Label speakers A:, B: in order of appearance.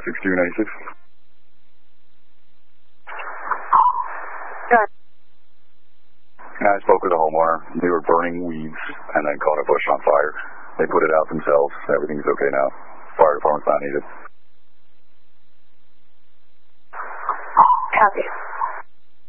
A: 56296.
B: Good.
A: I spoke with the homeowner. They were burning weeds and then caught a bush on fire. They put it out themselves. Everything's okay now. Fire department's not needed.
B: Copy.